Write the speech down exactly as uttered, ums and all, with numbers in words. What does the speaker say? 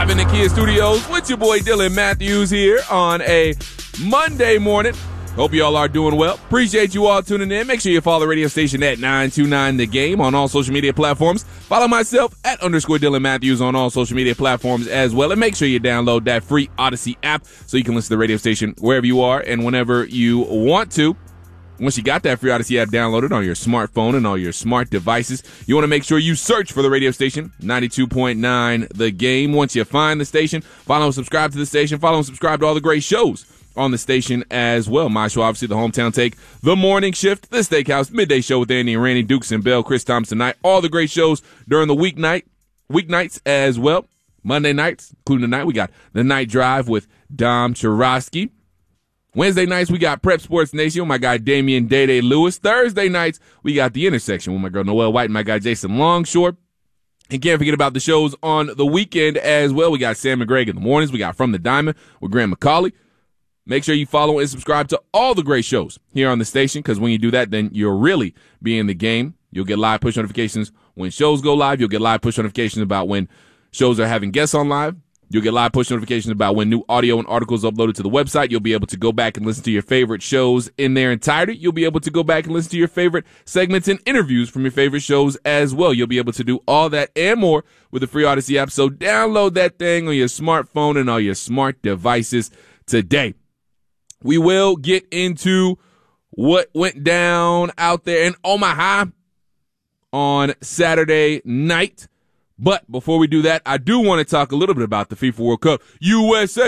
Live in the Kia Studios with your boy Dylan Matthews here on a Monday morning. Hope you all are doing well. Appreciate you all tuning in. Make sure you follow the radio station at nine two nine The Game on all social media platforms. Follow myself at underscore Dylan Matthews on all social media platforms as well. And make sure you download that free Odyssey app so you can listen to the radio station wherever you are and whenever you want to. Once you got that free Odyssey app downloaded on your smartphone and all your smart devices, you want to make sure you search for the radio station, ninety-two point nine The Game. Once you find the station, follow and subscribe to the station. Follow and subscribe to all the great shows on the station as well. My show, obviously, the Hometown Take, The Morning Shift, The Steakhouse, Midday Show with Andy and Randy, Dukes and Bell, Chris Thompson Night. All the great shows during the weeknight, weeknights as well. Monday nights, including tonight, we got The Night Drive with Dom Churosky. Wednesday nights, we got Prep Sports Nation with my guy Damian Day-Day Lewis. Thursday nights, we got The Intersection with my girl Noelle White and my guy Jason Longshore. And can't forget about the shows on the weekend as well. We got Sam McGregor in the mornings. We got From the Diamond with Graham McCauley. Make sure you follow and subscribe to all the great shows here on the station, because when you do that, then you'll really be in the game. You'll get live push notifications when shows go live. You'll get live push notifications about when shows are having guests on live. You'll get live push notifications about when new audio and articles are uploaded to the website. You'll be able to go back and listen to your favorite shows in their entirety. You'll be able to go back and listen to your favorite segments and interviews from your favorite shows as well. You'll be able to do all that and more with the free Odyssey app. So download that thing on your smartphone and all your smart devices today. We will get into what went down out there in Omaha on Saturday night. But before we do that, I do want to talk a little bit about the FIFA World Cup U S A